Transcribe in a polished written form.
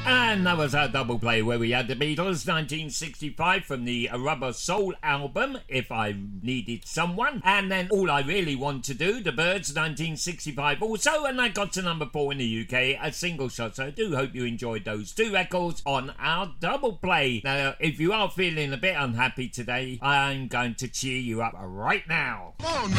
And that was our double play where we had the Beatles 1965 from the Rubber Soul album, If I Needed Someone, and then All I Really Want to Do, the Byrds 1965 also, and that got to number 4 in the UK as single shot. So I do hope you enjoyed those two records on our double play. Now, if you are feeling a bit unhappy today, I'm going to cheer you up right now. Oh, no.